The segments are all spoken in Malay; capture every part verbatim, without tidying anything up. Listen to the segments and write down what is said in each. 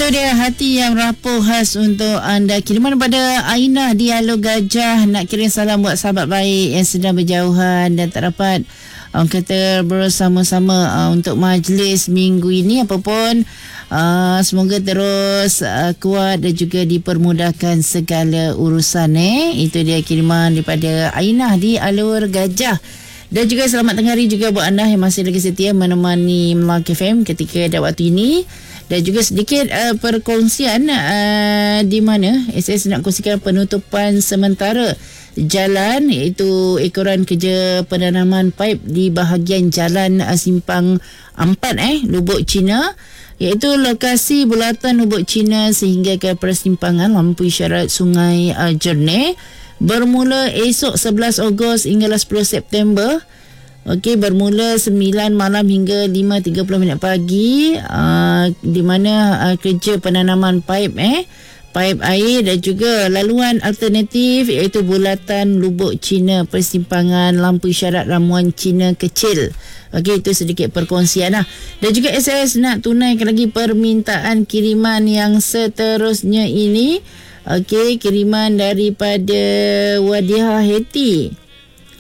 dia hati yang rapuh khas untuk anda. Kiriman daripada Aina di Alor Gajah. Nak kirim salam buat sahabat baik yang sedang berjauhan dan tak dapat orang kata bersama-sama uh, untuk majlis minggu ini. Apapun uh, semoga terus uh, kuat dan juga dipermudahkan segala urusan. Eh Itu dia kiriman daripada Aina di Alor Gajah. Dan juga selamat tengah hari juga buat anda yang masih lagi setia menemani Melaka F M ketika ada waktu ini. Dan juga sedikit uh, perkongsian uh, di mana S S nak kongsikan penutupan sementara jalan, iaitu ekoran kerja penanaman paip di bahagian jalan uh, Simpang empat eh Lubuk Cina, iaitu lokasi bulatan Lubuk Cina sehingga ke persimpangan lampu isyarat Sungai uh, Jerneh, bermula esok sebelas Ogos hingga sepuluh September. Okey, bermula sembilan malam hingga lima tiga puluh minit pagi, uh, di mana uh, kerja penanaman paip eh paip air dan juga laluan alternatif iaitu bulatan Lubuk Cina persimpangan lampu isyarat ramuan Cina kecil. Okey, itu sedikit perkongsian lah. Dan juga S S nak tunaikan lagi permintaan kiriman yang seterusnya ini. Okey, kiriman daripada Wadiha Heti.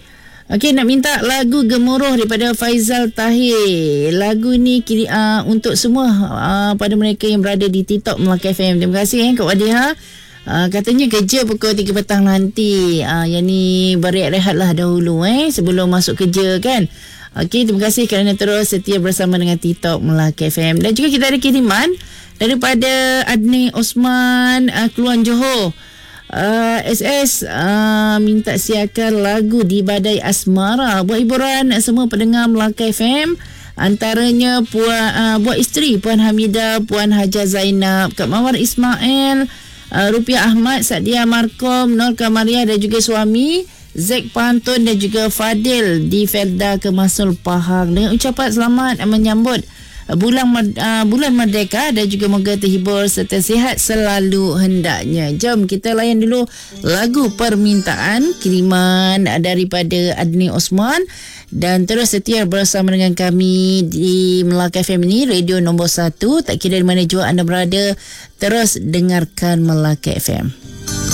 Okey, nak minta lagu Gemuruh daripada Faizal Tahir. Lagu ni kiri, uh, untuk semua uh, pada mereka yang berada di TikTok Melaka F M. Terima kasih eh Kak Wadiha. Uh, katanya kerja pukul tiga petang nanti. Uh, yang ni berehat-rehat lah dahulu eh sebelum masuk kerja kan. Okey, terima kasih kerana terus setia bersama dengan TikTok Melaka F M. Dan juga kita ada kiriman daripada Adni Osman, uh, Keluan Johor. Uh, S S uh, minta siarkan lagu Di Badai Asmara buat hiburan semua pendengar Melaka F M, antaranya puan, uh, buat isteri Puan Hamidah, Puan Haja Zainab, Kak Mawar Ismail, uh, Rupiah Ahmad, Sadia Markom, Nur Kamaria dan juga suami Zek Pantun dan juga Fadil di Felda Kemasul Pahang dengan ucapan selamat menyambut bulan uh, bulan Merdeka dan juga moga terhibur serta sihat selalu hendaknya. Jom kita layan dulu lagu permintaan kiriman daripada Adni Osman dan terus setia bersama dengan kami di Melaka F M ini, radio nombor satu. Tak kira di mana jua anda berada, terus dengarkan Melaka F M.